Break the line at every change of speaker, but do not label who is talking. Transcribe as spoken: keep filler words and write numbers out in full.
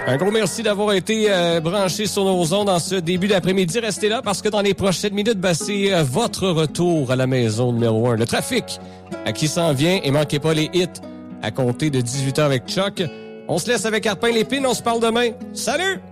Un gros merci d'avoir été euh, branché sur nos ondes dans ce début d'après-midi. Restez là parce que dans les prochaines minutes, ben, c'est euh, votre retour à la maison numéro un. Le trafic à qui s'en vient et manquez pas les hits à compter de dix-huit heures avec Chuck. On se laisse avec Arpin Lépine. On se parle demain. Salut!